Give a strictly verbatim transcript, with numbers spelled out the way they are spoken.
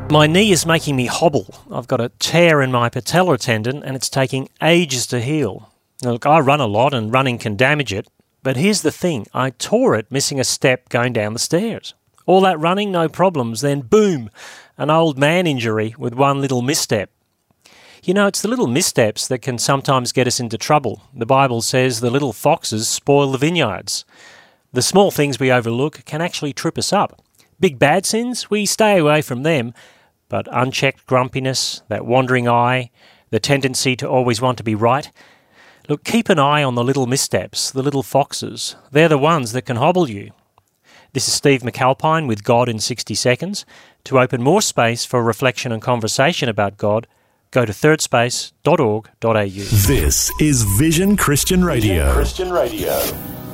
My knee is making me hobble. I've got a tear in my patellar tendon and it's taking ages to heal. Now, look, I run a lot and running can damage it, but here's the thing. I tore it missing a step going down the stairs. All that running, no problems, then boom, an old man injury with one little misstep. You know, it's the little missteps that can sometimes get us into trouble. The Bible says the little foxes spoil the vineyards. The small things we overlook can actually trip us up. Big bad sins, we stay away from them, but unchecked grumpiness, that wandering eye, the tendency to always want to be right, look, keep an eye on the little missteps, the little foxes. They're the ones that can hobble you. This is Steve McAlpine with God in sixty seconds. To open more space for reflection and conversation about God, go to third space dot org dot a u. This is Vision Christian Radio. Vision Christian Radio.